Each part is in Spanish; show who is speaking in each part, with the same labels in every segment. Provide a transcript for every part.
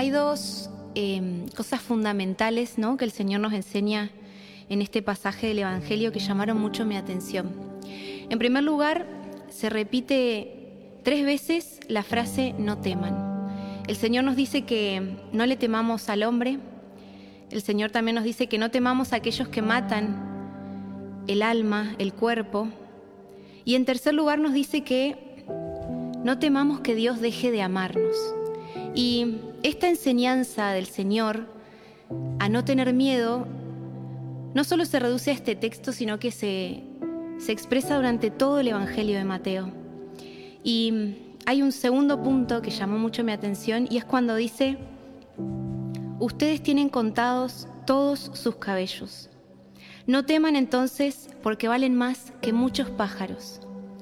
Speaker 1: hay dos cosas fundamentales, ¿no?, que el Señor nos enseña en este pasaje del Evangelio que llamaron mucho mi atención. En primer lugar, se repite 3 veces la frase "no teman". El Señor nos dice que no le temamos al hombre. El Señor también nos dice que no temamos a aquellos que matan el alma, el cuerpo. Y en tercer lugar nos dice que no temamos que Dios deje de amarnos. Y esta enseñanza del Señor a no tener miedo no solo se reduce a este texto, sino que se expresa durante todo el Evangelio de Mateo. Y hay un segundo punto que llamó mucho mi atención, y es cuando dice: ustedes tienen contados todos sus cabellos. No teman entonces, porque valen más que muchos pájaros.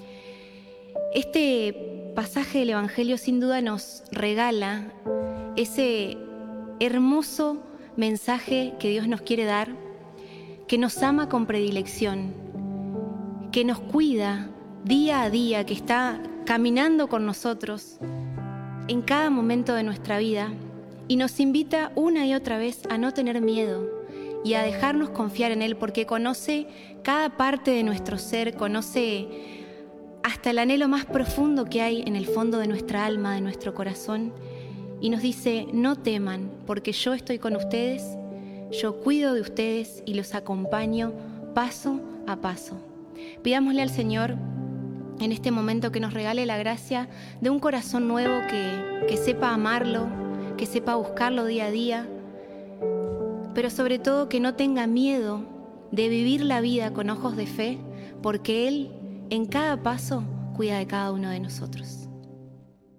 Speaker 1: Este pasaje del Evangelio sin duda nos regala ese hermoso mensaje que Dios nos quiere dar, que nos ama con predilección, que nos cuida día a día, que está caminando con nosotros en cada momento de nuestra vida y nos invita una y otra vez a no tener miedo y a dejarnos confiar en Él, porque conoce cada parte de nuestro ser, conoce hasta el anhelo más profundo que hay en el fondo de nuestra alma, de nuestro corazón, y nos dice: no teman, porque yo estoy con ustedes, yo cuido de ustedes y los acompaño paso a paso. Pidámosle al Señor en este momento que nos regale la gracia de un corazón nuevo que sepa amarlo, que sepa buscarlo día a día, pero sobre todo que no tenga miedo de vivir la vida con ojos de fe, porque Él en cada paso cuida de cada uno de nosotros.